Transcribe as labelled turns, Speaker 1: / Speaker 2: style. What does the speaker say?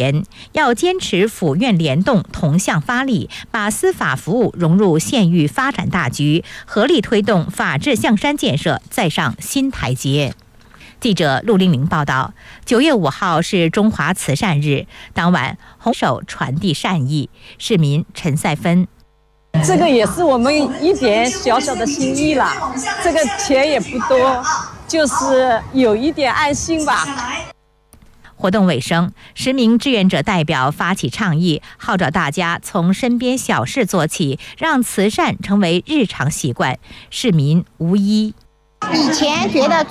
Speaker 1: 前，要坚持府院联动，同向发力，把司法服务融入县域发展大局，合力推动法治象山建设再上新台阶。记者陆玲玲报道，9月5号是中华慈善日，当晚红手传递善意，市民陈赛芬。
Speaker 2: 这个也是我们一点小小的心意啦，这个钱也不多，就是有一点爱心吧。
Speaker 1: 活动尾声，10名志愿者代表发起倡议，号召大家从身边小事做起，让慈善成为日常习惯，市民无一。
Speaker 3: 以前觉得